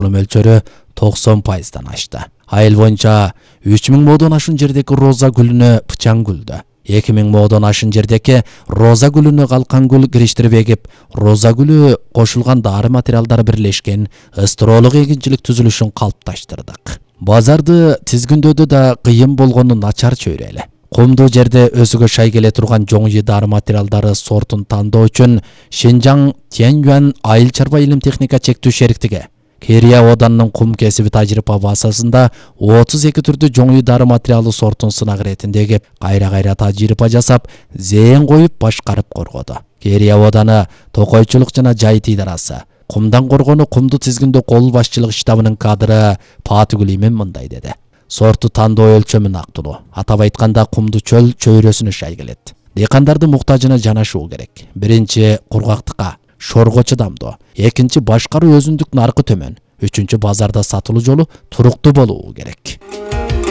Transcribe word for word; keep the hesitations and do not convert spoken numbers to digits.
мөлчөрү токсон пайыздан ашты. Айыл боюнча үч миң модон ашын жердеки роза гүлүнө пычаң гүлдү. эки миң модон ашын жердеки роза гүлүнө калкан гүл кириштирип эгип, роза гүлү кошулган дары материалдары бирлешкен эстролук эгинчилик түзүлүшүн калыпташтырдык. Базарды тизгиндөөдө да кыйын болгону начар чөйрөлө. Кумдуу жерде өзүгө шай келе турган жоңжи дары материалдары сортун тандоо үчүн Шинжаң Тяньюань айыл чарба илим техника чектүү шериктиги Керия Оданның кум кесиби тажрыйба базасында отуз эки түрдүү жоңуй дары материалы сортун сынак иретиндеги кайра-кайра тажрыйба жасап, зээн коюп башкарып коргоду. Керия Оданы токойчулук жана жайыт идарасы кумдан коргону кумду тизгиндөө кол башчылык штабынын кадры Патыгүл Имен мындай деди. Сорту тандоо өлчөмү нактылуу. Атап айтканда кумду чөл чөйрөсүнө шай келет. Дыйкандардын муктажына жанашуу керек. Биринчи кургактыкка, шорго чыдамдуу. Экинчи башкаруу өзүндүк наркы төмөн. Үчүнчү базарда сатылуу жолу туруктуу болуу керек.